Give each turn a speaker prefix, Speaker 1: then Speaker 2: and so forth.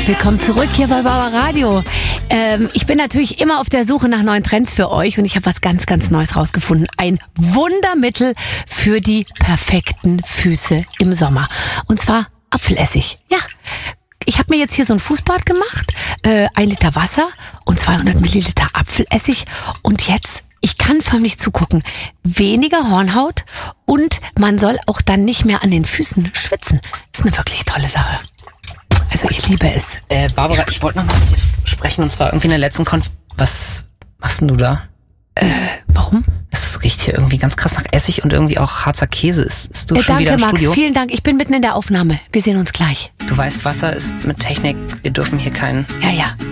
Speaker 1: Willkommen zurück hier bei Bauer Radio. Ich bin natürlich immer auf der Suche nach neuen Trends für euch und ich habe was ganz, ganz Neues rausgefunden. Ein Wundermittel für die perfekten Füße im Sommer. Und zwar Apfelessig. Ja, ich habe mir jetzt hier so ein Fußbad gemacht, 1 Liter Wasser und 200 Milliliter Apfelessig. Und jetzt, ich kann förmlich zugucken, weniger Hornhaut und man soll auch dann nicht mehr an den Füßen schwitzen. Das ist eine wirklich tolle Sache. Also ich liebe es.
Speaker 2: Barbara, ich wollte noch mal mit dir sprechen und zwar irgendwie in der letzten Was machst denn du da?
Speaker 1: Warum?
Speaker 2: Es riecht hier irgendwie ganz krass nach Essig und irgendwie auch Harzer Käse. Ist du schon
Speaker 1: Danke,
Speaker 2: wieder im
Speaker 1: Max,
Speaker 2: Studio?
Speaker 1: vielen Dank. Ich bin mitten in der Aufnahme. Wir sehen uns gleich.
Speaker 2: Du weißt, Wasser ist mit Technik. Wir dürfen hier keinen...
Speaker 1: Ja.